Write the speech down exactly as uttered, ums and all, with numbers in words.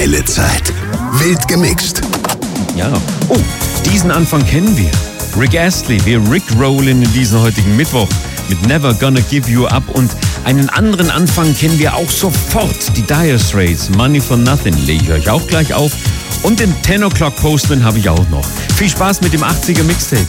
Geile Zeit. Wild gemixt. Ja. Oh, diesen Anfang kennen wir. Rick Astley, wir rickrollen in diesen heutigen Mittwoch mit Never Gonna Give You Up, und einen anderen Anfang kennen wir auch sofort. Die Dire Straits, Money for Nothing, lege ich euch auch gleich auf. Und den ten O'Clock Postman habe ich auch noch. Viel Spaß mit dem achtziger Mixtape.